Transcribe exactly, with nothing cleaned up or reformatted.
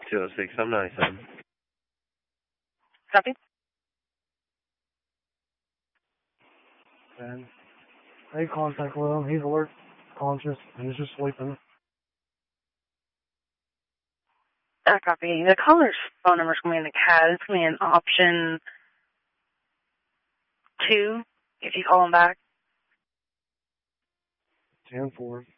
two oh six, I'm ninety-seven. Copy. And made contact with him. He's alert, conscious, and he's just sleeping. Uh, copy. The caller's phone number is going to be in the C A D. It's going to be an option two if you call him back. ten four.